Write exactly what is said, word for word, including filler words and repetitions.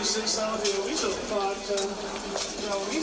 six out here. We took part, uh, you know, we